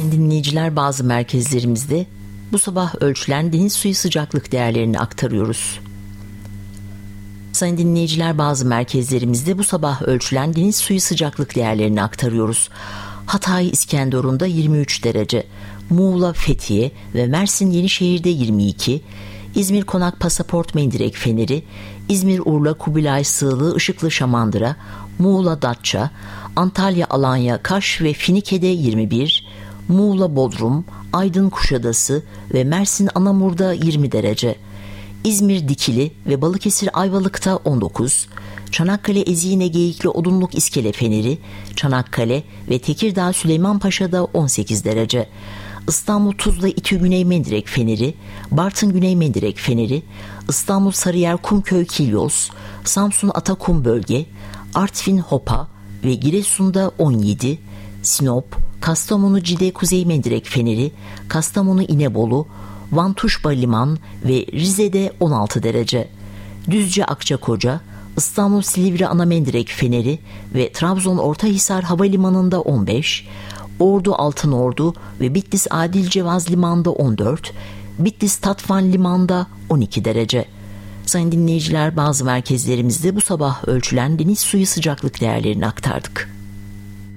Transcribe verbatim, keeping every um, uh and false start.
Sayın dinleyiciler, bazı merkezlerimizde bu sabah ölçülen deniz suyu sıcaklık değerlerini aktarıyoruz. Sayın dinleyiciler, bazı merkezlerimizde bu sabah ölçülen deniz suyu sıcaklık değerlerini aktarıyoruz. Hatay İskenderun'da yirmi üç derece, Muğla Fethiye ve Mersin Yenişehir'de yirmi iki, İzmir Konak Pasaport Mendirek Feneri, İzmir Urla Kubilay Sığlı Işıklı Şamandıra, Muğla Datça, Antalya Alanya Kaş ve Finike'de yirmi bir, Muğla Bodrum, Aydın Kuşadası ve Mersin Anamur'da yirmi derece, İzmir Dikili ve Balıkesir Ayvalık'ta on dokuz, Çanakkale Ezine Geyikli Odunluk İskele Feneri, Çanakkale ve Tekirdağ Süleymanpaşa'da on sekiz derece, İstanbul Tuzla İTÜ Güney Mendirek Feneri, Bartın Güney Mendirek Feneri, İstanbul Sarıyer Kumköy Kilyos, Samsun Atakum Bölge, Artvin Hopa ve Giresun'da on yedi, Sinop, Kastamonu Cide Kuzey Mendirek Feneri, Kastamonu İnebolu, Van Tuşba Liman ve Rize'de on altı derece, Düzce Akçakoca, İstanbul Silivri Ana Mendirek Feneri ve Trabzon Ortahisar Havalimanı'nda on beş, Ordu Altınordu ve Bitlis Adil Cevaz Limanı'nda on dört, Bitlis Tatvan Limanı'nda on iki derece. Sayın dinleyiciler, bazı merkezlerimizde bu sabah ölçülen deniz suyu sıcaklık değerlerini aktardık.